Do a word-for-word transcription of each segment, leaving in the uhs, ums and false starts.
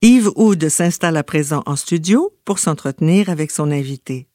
Yves Houde s'installe à présent en studio pour s'entretenir avec son invité.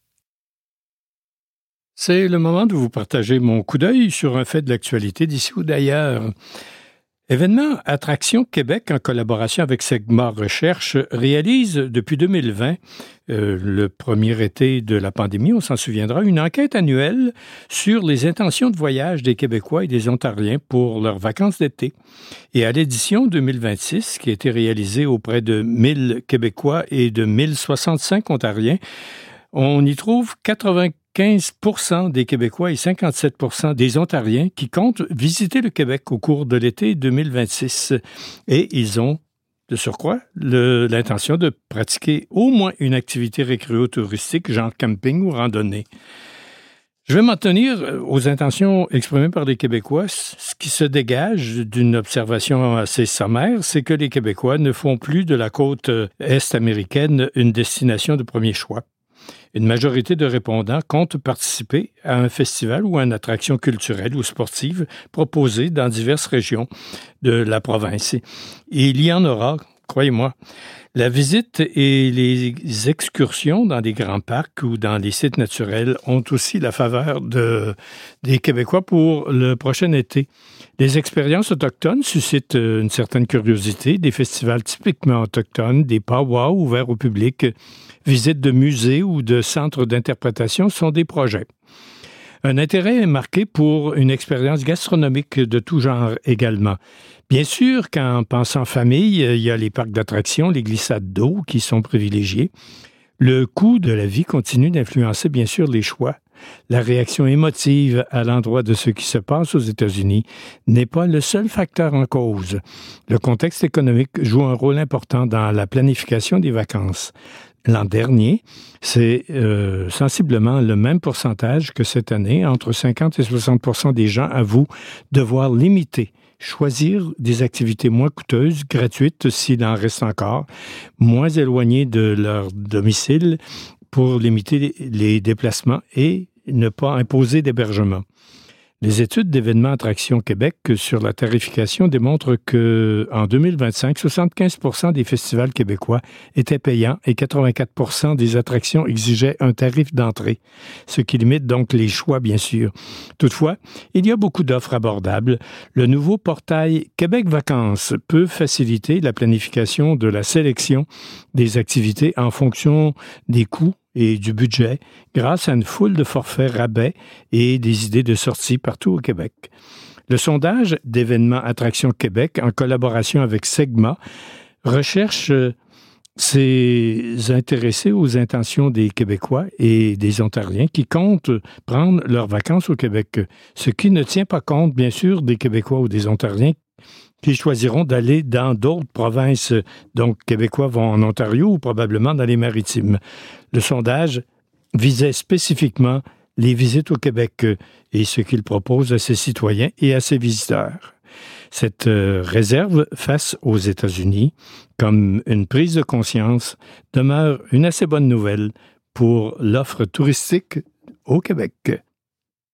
C'est le moment de vous partager mon coup d'œil sur un fait de l'actualité d'ici ou d'ailleurs. Événement Attraction Québec, en collaboration avec Segma Recherche, réalise depuis deux mille vingt, euh, le premier été de la pandémie, on s'en souviendra, une enquête annuelle sur les intentions de voyage des Québécois et des Ontariens pour leurs vacances d'été. Et à l'édition deux mille vingt-six, qui a été réalisée auprès de mille Québécois et de mille soixante-cinq Ontariens, on y trouve quatre-vingt-quinze pour cent des Québécois et cinquante-sept pour cent des Ontariens qui comptent visiter le Québec au cours de l'été deux mille vingt-six. Et ils ont, de surcroît, le, l'intention de pratiquer au moins une activité récréo-touristique, genre camping ou randonnée. Je vais m'en tenir aux intentions exprimées par les Québécois. Ce qui se dégage d'une observation assez sommaire, c'est que les Québécois ne font plus de la côte est américaine une destination de premier choix. Une majorité de répondants comptent participer à un festival ou à une attraction culturelle ou sportive proposée dans diverses régions de la province. Et il y en aura, croyez-moi. La visite et les excursions dans des grands parcs ou dans les sites naturels ont aussi la faveur de, des Québécois pour le prochain été. Les expériences autochtones suscitent une certaine curiosité, des festivals typiquement autochtones, des powwows ouverts au public, visites de musées ou de centres d'interprétation sont des projets. Un intérêt est marqué pour une expérience gastronomique de tout genre également. Bien sûr qu'en pensant famille, il y a les parcs d'attractions, les glissades d'eau qui sont privilégiés. Le coût de la vie continue d'influencer bien sûr les choix. La réaction émotive à l'endroit de ce qui se passe aux États-Unis n'est pas le seul facteur en cause. Le contexte économique joue un rôle important dans la planification des vacances. L'an dernier, c'est euh, sensiblement le même pourcentage que cette année. Entre cinquante et soixante pour cent des gens avouent devoir limiter, choisir des activités moins coûteuses, gratuites s'il en reste encore, moins éloignées de leur domicile pour limiter les déplacements et ne pas imposer d'hébergement. Les études d'événements Attraction Québec sur la tarification démontrent qu'en deux mille vingt-cinq, soixante-quinze pour cent des festivals québécois étaient payants et quatre-vingt-quatre pour cent des attractions exigeaient un tarif d'entrée, ce qui limite donc les choix, bien sûr. Toutefois, il y a beaucoup d'offres abordables. Le nouveau portail Québec Vacances peut faciliter la planification de la sélection des activités en fonction des coûts et du budget grâce à une foule de forfaits rabais et des idées de sortie partout au Québec. Le sondage d'événements Attraction Québec, en collaboration avec Segma, recherche s'est intéressé aux intentions des Québécois et des Ontariens qui comptent prendre leurs vacances au Québec, ce qui ne tient pas compte, bien sûr, des Québécois ou des Ontariens qui choisiront d'aller dans d'autres provinces. Donc, Québécois vont en Ontario ou probablement dans les Maritimes. Le sondage visait spécifiquement les visites au Québec et ce qu'il propose à ses citoyens et à ses visiteurs. Cette euh, réserve face aux États-Unis, comme une prise de conscience, demeure une assez bonne nouvelle pour l'offre touristique au Québec.